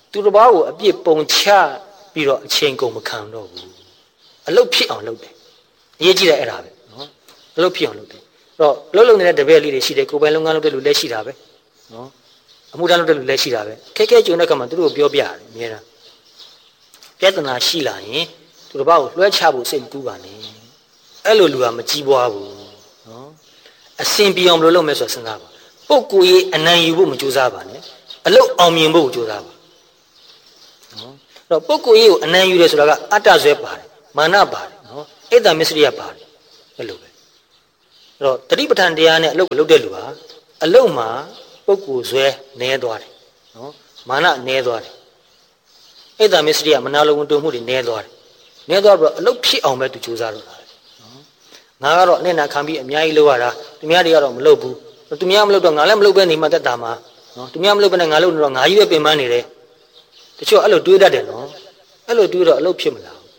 သူတစ်ပါးကိုအပြစ်ပုံချပြီးတော့အချိန်ကုန်မခံတော့ဘူးအလုပ်ဖြစ်အောင်လုပ်တယ်အရေးကြီးတယ်အဲ့ဒါပဲနော်အလုပ်ဖြစ်အောင်လုပ်တယ်အဲ့တော့လှုပ်လှုပ်နေတဲ့တပည့်လေးတွေရှိတယ်ကိုယ်ပိုင်လုပ်ငန်းလုပ်တဲ့လူလည်းရှိတာပဲနော်အမှုထမ်းလုပ်တဲ့လူလည်းရှိတာပဲခက်ခဲကြုံတဲ့ခါမှာသူတို့ကိုပြောပြရတယ်အများအားပြဿနာရှိလာရင်သူတစ်ပါးကိုလွှဲချဖို့စိတ်ကူးပါနဲ့အဲ့လိုလူကမကြီးပွားဘူးနော်အစင်ပြေအောင်ဘယ်လိုလုပ်မလဲဆိုတာစဉ်းစားပါပုဂ္ဂိုလ်ရေးအနံယူဖို့မကြိုးစားပါနဲ့အလုပ်အောင်မြင်ဖို့ကြိုးစားပါနော်အဲ့တော့ပုဂ္ဂိုလ်ရေးကိုအနံယူတယ်ဆိုတာကအတ္တဆွဲပါတယ်မာနပါတယ်နော်အိတ်တမစ္စရိယပါတယ်အဲ့လိုပဲအဲ့တော့တတိပဋ္ဌာန်တရားနဲ့အလုပ်လုပ်တဲ့လူဟာအလုပ်မှာပုဂ္ဂိုလ်ဆွဲနည်းသွားတယ်နော်မာနနည်းသွားတယ်အိတ်တမစ္စရိယမနာလိုဝန်တိုမှုတွေနည်းသွားတယ်နည်းသွားပြီးတော့အလုပ်ဖြစ်အောင်ပဲသူကြိုးစားတော့တာငါကတော့အနဲ့နာခံပြီးအများကြီးလုပ်ရတာသူများတွေကတော့မလုပ်ဘူးသူများမလုပ်တော့ငါလည်းမလုပ်ပဲနေမှတက်တာမှာနော်သူများမလုပ်ပဲနဲ့ငါလုပ်နေတော့ငါကြီးပဲပင်ပန်းနေတယ်တချို့အဲ့လိုတွေးတတ်တယ်နော်အဲ့လိုတွေးတော့အလုပ်ဖြစ်မလာဘူး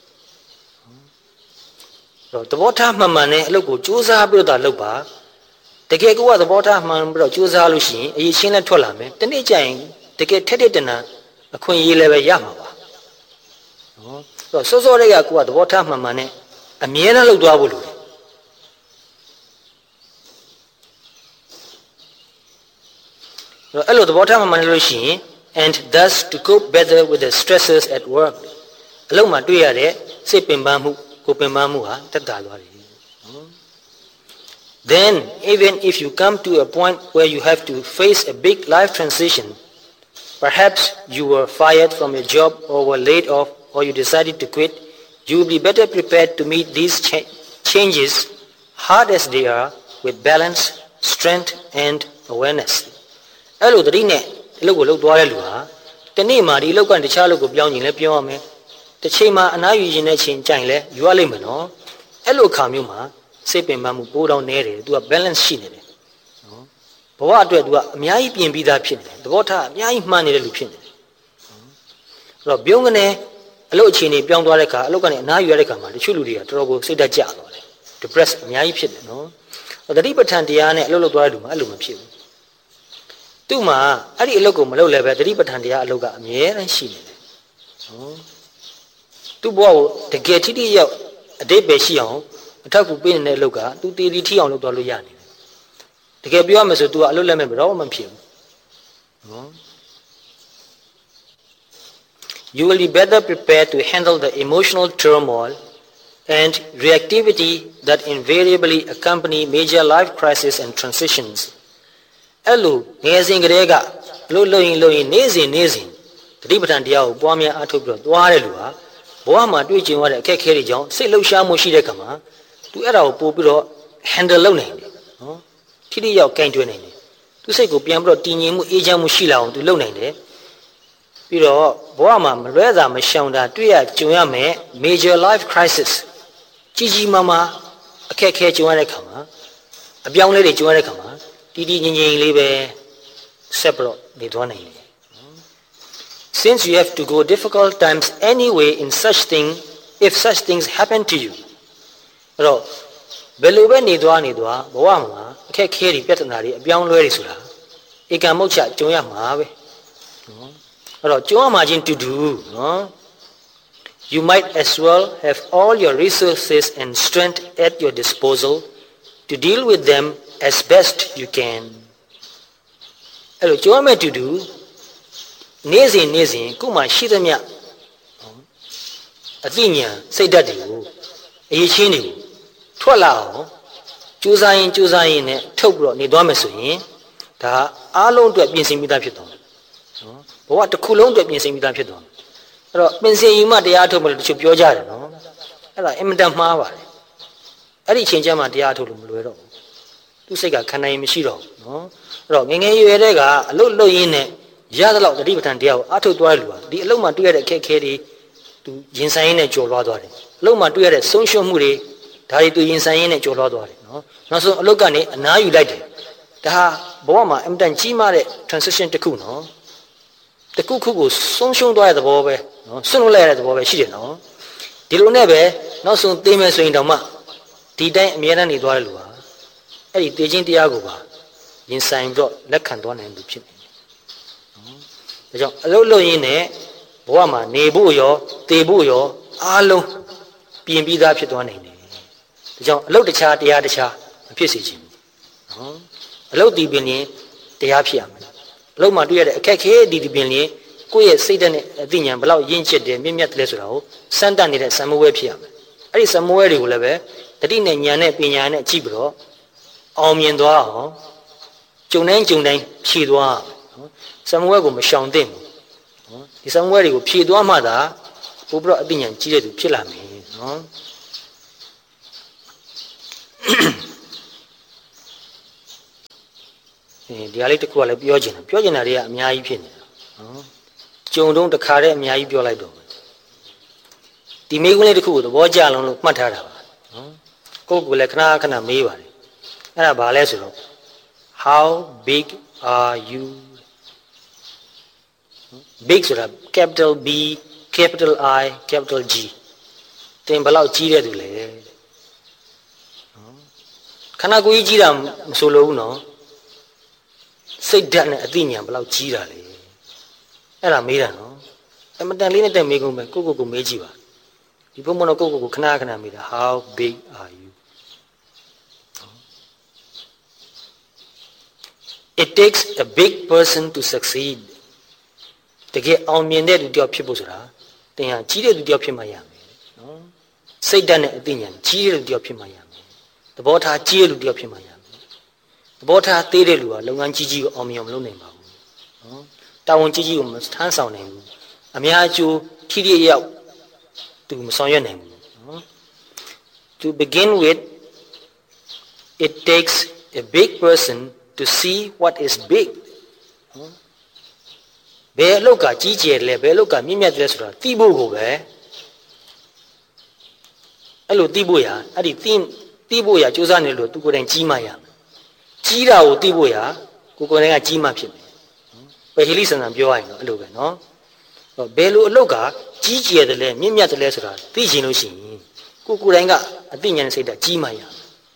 တော့သဘောထားမှန်မှန်နဲ့အလုပ်ကိုစူးစမ်းပြီးတော့လုပ်ပါတကယ်ကိုကသဘောထားမှန်ပြီးတော့စူးစမ်းလို့ရှိရင်အရေးချင်းလည်းထွက်လာမယ်တနေ့ကျရင်တကယ်ထက်တဲ့တဏ္ဍအခွင့်အရေးလည်းပဲရမှာပါနော်အဲ့တော့စောစောလေးကကိုကသဘောထားမှန်မှန်နဲ့အမြဲတမ်းလုပ်သွားဖို့လိုတယ်အဲ့လိုသဘောထားမှမှန်လို့ရှိရင် and thus to cope better with the stresses at work အလုပ်မှာတွေ့ရတဲ့စိတ်ပင်ပန်းမှုကိုယ်ပင်ပန်းမှုဟာတက်တာသွားတယ် Then even if you come to a point where you have to face a big life transition perhaps you were fired from your job or were laid off or you decided to quit you will be better prepared to meet these changes hard as they are with balance strength and awarenessအဲ့လိုတတိနဲ့အလုပ်ကိုလုပ်သွားတဲ့လူဟာတနေ့မှဒီအလုပ်ကတခြားအလုပ်ကိုပြောင်းရင်လည်းပြောင်းရမယ်တစ်ချိန်မှအနားယူခြင်းနဲ့ချိန်ကြိုင်လဲယူရလိမ့်မယ်နော်အဲ့လိုခါမျိုးမှာစိတ်ပင်ပန်းမှုပိုးတောင်းနေတယ်သူက balance ရှိနေတယ်နော်ဘဝအတွက်သူကအများကြီးပြင်ပြီးသားဖြစ်နေတယ်သဘောထားအများကြီးမှန်နေတဲ့လူဖြစ်နေတယ်အဲ့တော့ပြုံးကနေအလုပ်အခြေအနေပြောင်းသွားတဲ့ခါအလုပ်ကနေအနားယူရတဲ့ခါမှာတချို့လူတွေကတော်တော်ကိုစိတ်ဓာတ်ကျသွားတယ် depress အများကြီးဖြစ်တယ်နော်တတိပဋ္ဌာန်တရားနဲ့အလုပ်လုပ်သွားတဲ့လူမှာအဲ့လိုမဖြစ်ဘူးသူ့မှာအဲ့ဒီအလုပ်ကိုမလုပ်လည်းပဲတတိပဋ္ဌာန်တရားအလုပ်ကအမြဲတမ်းရှိနေတယ်နော်သူ့ဘဝကိုတကယ်ထိထိရောက်အတိတ်ပဲရှိအောင်အထောက်အကူပေးနေတဲ့အလုပ်ကသူတည်တည်ထိအောင်လုပ်သွားလို့ရနေတယ်တကယ်ပြောရမယ်ဆို तू ကအလုပ်လက်မဲ့ဘယ်တော့မှမဖြစ်ဘူးနော် You will be better prepared to handle the emotional turmoil and reactivity that invariably accompany major life crises and transitionsအဲ့လိုငယ်စဉ်ကတည်းကအလုပ်လုပ်ရင်နေ့စဉ်တတိပဋ္ဌာန်တရားကိုပွားများအားထုတ်ပြီးတော့သွားတဲ့လူဟာဘဝမှာတွေ့ကြုံရတဲ့အခက်အခဲတွေကြောင့်စိတ်လှုပ်ရှားမှုရှိတဲ့ခါမှာသူအဲ့ဒါကိုပို့ပြီးတော့ handle လုပ်နိုင်တယ်နော်ထိထိရောက်ကင်တွယ်နိုင်တယ်သူစိတ်ကိုပြန်ပြီးတော့တည်ငြိမ်မှုအေးချမ်းမှုရှိလာအောင်သူလုပ်နိုင်တယ်ပြီးတော့ဘဝမှာမလွဲတာမရှောင်တာတွေ့ရကြုံရမယ် major life crisis ကြီးမားမားအခက်အခဲကြုံရတဲ့ခါမှာအပြောင်းလဲတွေကြုံရတဲ့ခါမှာတည်တည်ငြိမ်ငြိမ်လေးပဲဆက်ပြီးတော့နေသွားနိုင်တယ်Since you have to go difficult times anyway in such thing if such things happen to you အဲ့တော့ဘယ်လိုပဲနေသွားဘဝမှာအခက်ခဲတွေပြဿနာတွေအပြောင်းလဲတွေဆိုတာဧကံမုတ်ချကြုံရမှာပဲနော်အဲ့တော့ကြုံရမှာချင်းတူနော် You might as well have all your resources and strength at your disposal to deal with them as best you can အဲ့တော့ကြုံရမယ်တူနေ့စဉ်ကိုမှရှိသမျှအသိဉာဏ်စိတ်ဓာတ်တွေကိုအရေးချင်းတွေကိုထွက်လာအောင်ကြိုးစားရင်နဲ့ထုတ်ပြီးတော့နေသွားမယ်ဆိုရင်ဒါအားလုံးအတွက်ပြင်ဆင်ပြီးသားဖြစ်သွားမယ်နော်ဘဝတစ်ခုလုံးအတွက်ပြင်ဆင်ပြီးသားဖြစ်သွားမယ်အဲ့တော့ပြင်ဆင်ယူမှတရားထုတ်မယ်လို့တချို့ပြောကြတယ်နော်အဲ့ဒါအင်မတန်မှားပါတယ်အဲ့ဒီအချိန်ကျမှတရားထုတ်လို့မလွယ်တော့ဘူးသူစိတ်ကခံနိုင်မရှိတော့ဘူးနော်အဲ့တော့ငငယ်ရွယ်တဲ့ကအလုတ်လုတ်ရင်းနဲ့ရသလောက်တတိပဋ္ဌာန်တရားကိုအထုတ်သွားလူဟာဒီအလုံးမှာတွေ့ရတဲ့အခက်အခဲတွေသူရင်ဆိုင်ရင်းနဲ့ကြော်လွှားသွားတယ်အလုံးမှာတွေ့ရတဲ့ဆုံးရှုံးမှုတွေဒါတွေသူရင်ဆိုင်ရင်းနဲ့ကြော်လွှားသွားတယ်နော်နောက်ဆုံးအလုတ်ကနေအနားယူလိုက်တယ်ဒါဟာဘဝမှာအင်မတန်ကြီးမားတဲ့ transition တစ်ခုနော်တစ်ခုကိုဆုံးရှုံးသွားတဲ့သဘောပဲနော်ဆွန့်လွတ်လိုက်ရတဲ့သဘောပဲရှိတယ်နော်ဒီလိုနဲ့ပဲနောက်ဆုံးသိမယ်ဆိုရင်တောင်မှဒီတိုင်းအမြဲတမ်းနေသွားတဲ့လူဟာအဲ့ဒီသိချင်းတရားကိုပါရင်ဆိုင်ပြီးတော့လက်ခံသွားနိုင်လို့ဖြစ်တယ်ဒါကြောင့်အလုပ်လုပ်ရင်းနဲ့ဘဝမှာနေဖို့ရောတည်ဖို့ရောအားလုံးပြင်ပြီးသားဖြစ်သွားနိုင်တယ်ဒါကြောင့်အလုပ်တခြားတရားတခြားမဖြစ်စေချင်ဘူးနော်အလုပ်ဒီပင်ရင်တရားဖြစ်ရမယ်အလုပ်မှာတွေ့ရတဲ့အခက်ခဲဒီပင်ရင်ကိုယ့်ရဲ့စိတ်ဓာတ်နဲ့အသိဉာဏ်ဘလောက်ရင့်ကျက်တယ်မြင့်မြတ်တယ်ဆိုတာကိုစမ်းတတ်နေတဲ့စံမဝဲဖြစ်ရမယ်အဲ့ဒီစံမဝဲတွေကိုလည်းပဲတတိနဲ့ဉာဏ်နဲ့ပညာနဲ့ကြည့်ပြီးတော့အောင်မြင်သွားအောင်ကြုံတိုင်းဖြည့်သွားနော်စံမဝဲကိုမရှောင်သင့်ဘူးနော်ဒီစံမဝဲတွေကိုဖြည့်သွားမှသာပို့ပြီးတော့အသိဉာဏ်ကြီးတဲ့သူဖြစ်လာမယ်နော်ဒီဟာလေးတစ်ခုကလည်းပြောချင်တာတွေကအများကြီးဖြစ်နေတာနော်ကြုံတုံးတစ်ခါတည်းအများကြီးပြောလိုက်တော့ဒီမိကုန်းလေးတစ်ခုကိုသဘောကျလုံးလို့မှတ်ထားတာပါနော်ကိုယ့်ကိုယ်လည်းခဏခဏမေးပါတယ်အဲ့ဒါဘာလဲဆိုတော့ how big are you big ဆိုတာ capital B capital I capital G တင်ဘယ်လောက်ကြီးတဲ့သူလဲနော်ခန္ဓာကိုယ်ကြီးတာမဆိုလို့ဘူးနော်စိတ်ဓာတ်နဲ့အသိဉာဏ်ဘယ်လောက်ကြီးတာလဲအဲ့ဒါမေးတာနော်အမတန်လေးနဲ့တက်မေးကုန်ပဲကိုမေးကြည့်ပါဒီဘုံမနော်ကိုခဏမေးတာ how big are you it takes a big person to succeed တကယ်အောင်မြင်တဲ့လူတယောက်ဖြစ်ဖို့ဆိုတာတင်ဟာကြီးတဲ့လူတယောက်ဖြစ်မှရမယ်နော်စိတ်ဓာတ်နဲ့အသိဉာဏ်ကြီးတဲ့လူတယောက်ဖြစ်မှရမယ်သဘောထားကြီးတဲ့လူတယောက်ဖြစ်မှရမယ်သဘောထားသေးတဲ့လူကလုပ်ငန်းကြီးကိုအောင်မြင်အောင်မလုပ်နိုင်ပါဘူးနော်တာဝန်ကြီးကိုမထမ်းဆောင်နိုင်ဘူးအများအကျိုးထိထိရောက်သူမဆောင်ရွက်နိုင်ဘူးနော် To begin with it takes a big person to see what is big ဘယ်အလုပ်ကကြီးကျယ်လဲဘယ်အလုပ်ကမြင့်မြတ်တယ်ဆိုတာသိဖို့ကိုပဲအဲ့လိုသိဖို့ရအဲ့ဒီသိဖို့ရစူးစမ်းနေလို့သူကိုယ်တိုင်ကြီးမှရမယ်ကြီးတာကိုသိဖို့ရကိုယ်တိုင်ကကြီးမှဖြစ်မယ်ပယ်ဟိလိဆန်ဆန်ပြောရရင်တော့အဲ့လိုပဲနော်ဘယ်လိုအလုပ်ကကြီးကျယ်တယ်လဲမြင့်မြတ်တယ်လဲဆိုတာသိချင်လို့ရှိရင်ကိုယ်တိုင်ကအသိဉာဏ်စိတ်ဓာတ်ကြီးမှရမယ်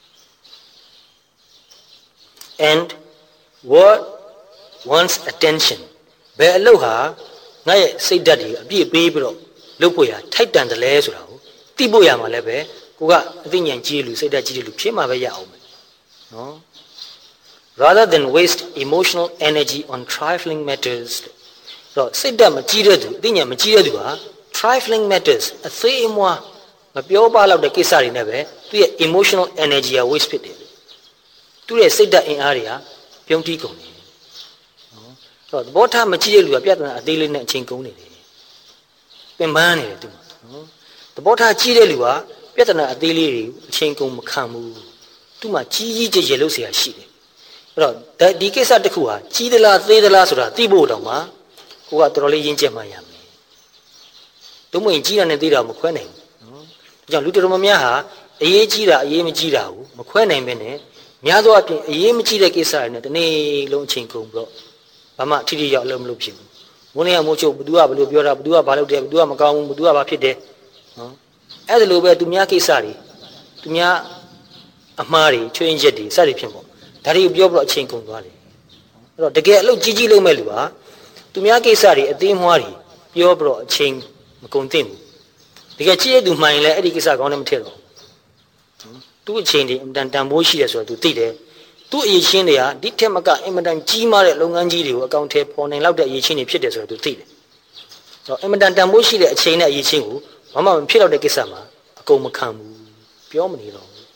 and what wants attention ဘယ်အလုပ်ဟာငါရဲ့စိတ်ဓာတ်တွေအပြည့်ပေးပြီးတော့လုပ်ဖို့ရထိုက်တန်တယ်လဲဆိုတာကိုသိဖို့ရမှာလည်းပဲကိုကအသိဉာဏ်ကြီးလူစိတ်ဓာတ်ကြီးလူဖြစ်မှာပဲရအောင်မယ်နော် rather than waste emotional energy on trifling matters တော့စိတ်ဓာတ်မကြီးတဲ့သူအသိဉာဏ်မကြီးတဲ့သူဟာ trifling matters အသေးအမွှားမပြောပါတော့တဲ့ကိစ္စတွေနဲ့ပဲသူရဲ့ emotional energy က waste ဖြစ်တယ်သူရဲ့စိတ်ဓာတ်အင်အားတွေကပြုံးတီးကုန်တယ်နော်သဘောထားမကြီးတဲ့လူကပြဿနာအသေးလေးနဲ့အချိန်ကုန်နေတယ်ပင်ပန်းနေတယ်သူနော်သဘောထားကြီးတဲ့လူကပြဿနာအသေးလေးတွေအချိန်ကုန်မခံဘူးသူမှကြီးကျယ်လုပ်เสียရှိတယ်အဲ့တော့ဒီကိစ္စတစ်ခုဟာကြီးသလားသေးသလားဆိုတာသိဖို့တောင်မှကိုကတော်တော်လေးရင်းကျက်မှရမယ်တို့မရင်ကြီးတာနဲ့သေးတာမခွဲနိုင်ဘူးနော်ဒါကြောင့်လူတော်များများဟာအရေးကြီးတာအရေးမကြီးတာကိုမခွဲနိုင်ပဲနဲ့များသောအားဖြင့်အရေးမကြီးတဲ့ကိစ္စတွေနဲ့ဒီနေ့လုံးအချိန်ကုန်ပြီးတော့ဘာမှထိထိရောက်လို့မလုပ်ဖြစ်ဘူး။ဘုန်းကြီးကမို့ချုပ်ဘသူကဘလို့ပြောတာဘသူကဘာလုပ်တယ်ဘသူကမကောင်းဘူးဘသူကဘာဖြစ်တယ်နော်။အဲ့ဒါလိုပဲသူများကိစ္စတွေသူများအမှားတွေချွင်းချက်တွေစသည်ဖြင့်ပေါ့ဒါတွေကိုပြောပြီးတော့အချိန်ကုန်သွားတယ်။အဲ့တော့တကယ်အလုပ်ကြီးလုပ်မဲ့လူဟာသူများကိစ္စတွေအသေးမွှားတွေပြောပြီးတော့အချိန်မကုန်သင့်ဘူး။တကယ်ကြည့်ရသူမှန်ရင်လည်းအဲ့ဒီကိစ္စကောင်းတယ်မထည့်တော့ဘူး။သူ့အချိန်တွေအင်တန်တန်ဖိုးရှိတယ်ဆိုတော့သူသိတယ်သူ့အရေးချင်းတွေကဒီထက်မကအင်မတန်ကြီးမားတဲ့လုပ်ငန်းကြီးတွေကိုအကောင့်ထဲပေါ်နိုင်လောက်တဲ့အရေးချင်းတွေဖြစ်တယ်ဆိုတော့သူသိတယ်ဆိုတော့အင်မတန်တန်ဖိုးရှိတဲ့အချိန်နဲ့အရေးချင်းကိုဘာမှမဖြစ်တော့တဲ့ကိစ္စမှာအကုန်မခံဘူးပြောမနေတော့ဘူး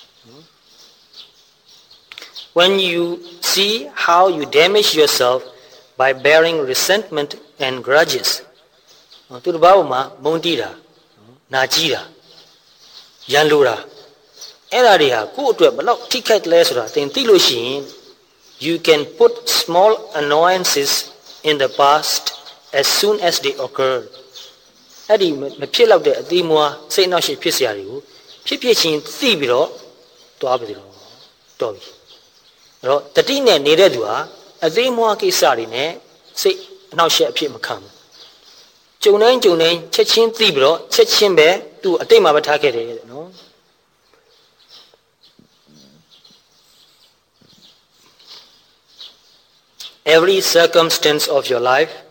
When you see how you damage yourself by bearing resentment and grudges သူတို့ဘာမှမုန်းတီးတာနာကြီးတာရန်လိုတာအဲ့ဒါတွေဟာကိုယ့်အတွက်ဘလောက်ထိခိုက်လဲဆိုတာသင်သိလို့ရှိရင် you can put small annoyances in the past as soon as they occur အဲ့ဒီမဖြစ်တော့တဲ့အသီးမွားစိတ်နှောက်ယှက်ဖြစ်စရာတွေကိုဖြစ်ချင်းသိပြီးတော့တွားပြီတော့တော်ပြီအဲ့တော့တတိနဲ့နေတဲ့သူဟာအသီးမွားကိစ္စတွေနဲ့စိတ်အနှောက်ယှက်အဖြစ်မခံဘူးကြုံတိုင်းချက်ချင်းသိပြီးတော့ချက်ချင်းပဲသူ့အတိတ်မှာပဲထားခဲ့တယ်နော် Every circumstance of your life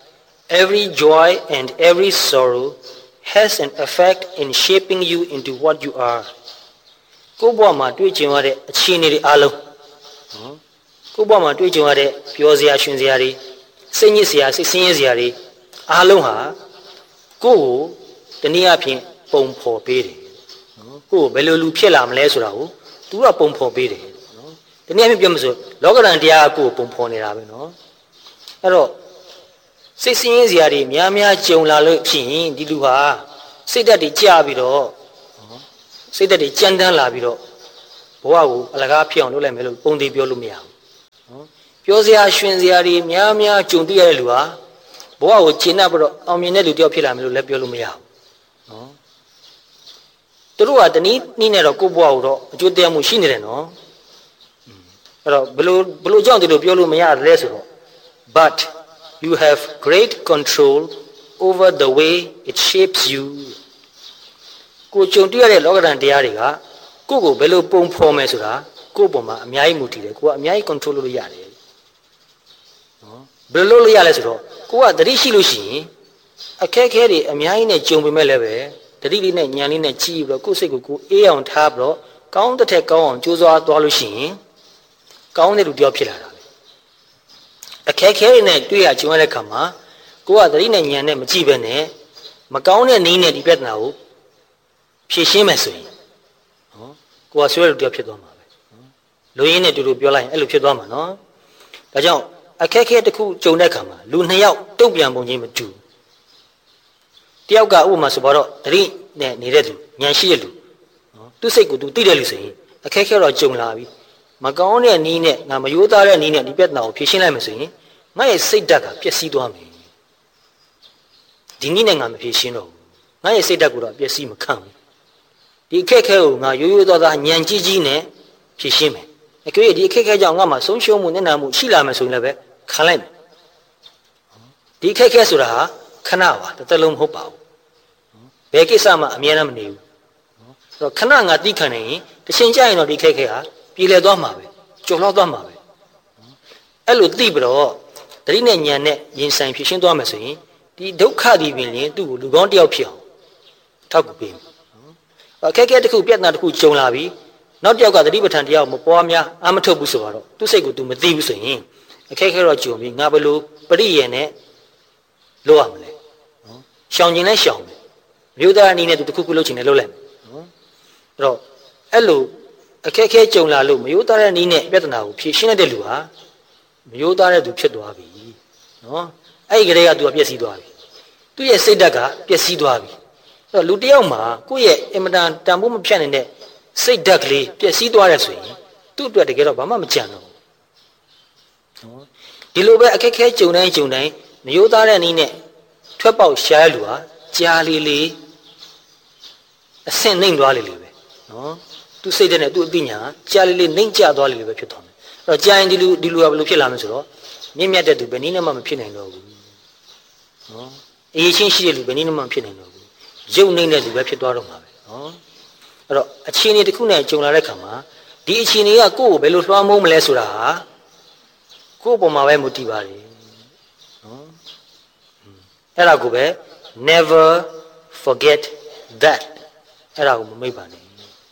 Every joy and every sorrow has an effect in shaping you into what you are. ကိုယ့်ဘဝမှာတွေ့ကြုံရတဲ့အခြေအနေတွေအားလုံးကိုယ့်ဘဝမှာတွေ့ကြုံရတဲ့ပျော်စရာရွှင်စရာတွေစိတ်ညစ်စရာစိတ်ဆင်းရဲစရာတွေအားလုံးဟာကိုယ့်ကိုတနည်းအားဖြင့်ပုံဖော်ပေးတယ်ကိုယ့်ကိုဘယ်လိုလူဖြစ်လာမလဲဆိုတာကိုသူကပုံဖော်ပေးတယ်တနည်းအားဖြင့်ပြောမှဆိုလောကဓာတ်တရားကကိုယ့်ကိုပုံဖော်နေတာပဲနော်အဲ့တော့စိတ်ဆင်းရဲစရာတွေများများကြုံလာလို့ဖြစ်ရင်ဒီလူဟာစိတ်ဓာတ်တွေကျပြီးတော့စိတ်ဓာတ်တွေကြမ်းတမ်းလာပြီးတော့ဘဝကိုအလကားဖြစ်အောင်လုပ်လိုက်မယ်လို့ပုံသေးပြောလို့မရဘူးနော်ပြောစရာရွှင်စရာတွေများများကြုံတွေ့ရတဲ့လူဟာဘဝကိုကျင့်တတ်ပြီးတော့အောင်မြင်တဲ့လူတယောက်ဖြစ်လာမယ်လို့လည်းပြောလို့မရဘူးနော်သူတို့ကတနည်းနည်းနဲ့တော့ကိုယ့်ဘဝကိုတော့အကျိုးတရားမှုရှိနေတယ်နော်အဲ့တော့ဘလို့ကြောင့်ဒီလိုပြောလို့မရလဲဆိုတော့ but you have great control over the way it shapes you ကိုကြုံတွေ့ရတဲ့လောကဓာတ်တရားတွေကကိုယ့်ကိုဘယ်လိုပုံဖော်မယ်ဆိုတာကိုယ့်ပုံမှာအများကြီးမူတည်တယ်ကိုကအများကြီး control လုပ်လို့ရတယ်နော်ဘယ်လိုလုပ်လို့ရလဲဆိုတော့ကိုကသတိရှိလို့ရှိရင်အခက်အခဲတွေအများကြီးနဲ့ကြုံပေမဲ့လည်းပဲသတိလေးနဲ့ဉာဏ်လေးနဲ့ကြည့်ပြီးတော့ကိုယ့်စိတ်ကိုကိုအေးအောင်ထားပြီးတော့ကောင်းတဲ့ထက်ကောင်းအောင်ကြိုးစားသွားလို့ရှိရင်ကောင်းတဲ့လူတစ်ယောက်ဖြစ်လာတာပဲအခက်အခဲတွေနဲ့တွေ့ရကြုံရတဲ့ခါမှာကိုကသတိနဲ့ဉာဏ်နဲ့မကြည့်ဘဲနဲ့မကောင်းတဲ့နည်းနဲ့ဒီပြဿနာကိုဖြေရှင်းမယ်ဆိုရင်နော်ကိုကဆွဲလို့တယောက်ဖြစ်သွားမှာပဲလူရင်းနဲ့တူတူပြောလိုက်ရင်အဲ့လိုဖြစ်သွားမှာနော်ဒါကြောင့်အခက်အခဲတစ်ခုကြုံတဲ့ခါမှာလူနှစ်ယောက်တုံ့ပြန်ပုံချင်းမတူတယောက်ကဥပမာဆိုတော့တတိနဲ့နေတဲ့သူဉာဏ်ရှိတဲ့လူနော်သူ့စိတ်ကိုသူသိတဲ့လူဆိုရင်အခက်အခဲတော့ကြုံလာပြီမကောင်းတဲ့နည်းနဲ့ငါမယိုးသားတဲ့နည်းနဲ့ဒီပြဿနာကိုဖြေရှင်းလိုက်မယ်ဆိုရင်ငါရဲ့စိတ်ဓာတ်ကပျက်စီးသွားမယ်ဒီနည်းနဲ့ငါမဖြေရှင်းတော့ဘူးငါရဲ့စိတ်ဓာတ်ကိုတော့ပျက်စီးမခံဘူးဒီအခက်အခဲကိုငါရိုးရိုးသားသားဉာဏ်ကြီးကြီးနဲ့ဖြေရှင်းမယ်အကြွေဒီအခက်အခဲကြောင့်ငါမှဆုံးရှုံးမှုနဲ့နာမှုရှိလာမယ်ဆိုရင်လည်းပဲခံလိုက်မယ်ဒီအခက်အခဲဆိုတာဟာခဏပါတစ်သက်လုံးမဟုတ်ပါဘူးဘယ်ကိစ္စမှအမြဲတမ်းမနေဘူးအဲ့တော့ခဏငါသိခံနေရင်တချိန်ကျရင်တော့ဒီအခက်အခဲဟာပြေလည်သွားမှာပဲကျော်လွှားသွားမှာပဲအဲ့လိုသိပြီးတော့တတိနဲ့ဉာဏ်နဲ့ရင်ဆိုင်ဖြေရှင်းသွားမယ်ဆိုရင်ဒီဒုက္ခဒီပင်လင်သူ့ကိုလူကောင်းတစ်ယောက်ဖြစ်အောင်ထောက်ကူပေးမယ်အခက်အခဲတစ်ခုပြဿနာတစ်ခုကြုံလာပြီနောက်တစ်ယောက်ကသတိပဋ္ဌာန်တရားကိုမပွားများအမထုတ်ဘူးဆိုတော့သူ့စိတ်ကိုသူမသိဘူးဆိုရင်အခက်အခဲတော့ကြုံပြီငါဘယ်လိုပရိယေနဲ့လုပ်ရမလဲနော်ရှောင်ကျင်လဲရှောင်မယ်မျိုးသားအနေနဲ့သူတစ်ခုခုလုပ်ချင်တယ်လုပ်လိုက်မယ်နော်အဲ့တော့အဲ့လိုအခက်အခဲကြုံလာလို့မယိုးသားတဲ့နည်းနဲ့ပြဿနာကိုဖြေရှင်းတဲ့လူဟာမယိုးသားတဲ့သူဖြစ်သွားပြီနော်အဲ့ဒီကလေးကသူကပျက်စီးသွားပြီသူ့ရဲ့စိတ်ဓာတ်ကပျက်စီးသွားပြီအဲ့တော့လူတစ်ယောက်မှာကိုယ့်ရဲ့အင်မတန်တန်ဖိုးမဖြတ်နိုင်တဲ့စိတ်ဓာတ်ကလေးပျက်စီးသွားတယ်ဆိုရင်သူ့အတွက်တကယ်တော့ဘာမှမကြံတော့ဘူးနော်ဒီလိုပဲအခက်အခဲကြုံတိုင်းမယိုးသားတဲ့နည်းနဲ့ထွက်ပေါက်ရှားလူဟာကြားလေးအဆင့်နှိမ့်သွားလေပဲနော်သူစိတ်တဲ့နဲ့သူ့အသိဉာဏ်ကြားလေးနှိမ့်ကျသွားလေပဲဖြစ်သွားမယ်အဲ့တော့ကြားရင်ဒီလူကဘယ်လိုဖြစ်လာမလဲဆိုတော့မြင့်မြတ်တဲ့သူဘယ်နည်းနဲ့မှမဖြစ်နိုင်တော့ဘူးနော်အရေးချင်းရှိတဲ့လူဘယ်နည်းနဲ့မှမဖြစ်နိုင်တော့ဘူးရုပ်နှိမ့်တဲ့လူပဲဖြစ်သွားတော့မှာပဲနော်အဲ့တော့အခြေအနေတစ်ခုနဲ့ကြုံလာတဲ့ခါမှာဒီအခြေအနေကကိုယ့်ကိုဘယ်လိုလွှမ်းမိုးမလဲဆိုတာဟာကိုယ့်ပုံမှာပဲမူတည်ပါတယ်နော်အဲ့ဒါကိုပဲ never forget that အဲ့ဒါကိုမမေ့ပါနဲ့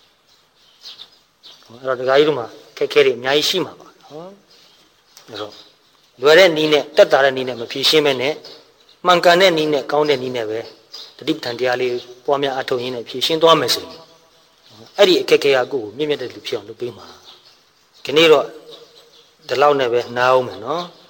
အဲ့တော့ဒကာကြီးတို့မှာခက်ခဲတွေအများကြီးရှိမှာပါနော်အဲ့တော့လွယ်တဲ့နည်းနဲ့တက်တာတဲ့နည်းနဲ့မဖြေရှင်းမဲနဲ့မှန်ကန်တဲ့နည်းနဲ့ကောင်းတဲ့နည်းနဲ့ပဲတတိပဋ္ဌာန်တရားလေးပွားများအထောက်ရင်းနဲ့ဖြေရှင်းသွားမယ်ဆိုရင်အဲ့ဒီအခက်ခဲကကိုယ့်ကိုမြင့်မြတ်တဲ့လူဖြစ်အောင်လုပ်ပေးမှာဒီနေ့တော့ဒီလောက်နဲ့ပဲနားအောင်မယ်နော်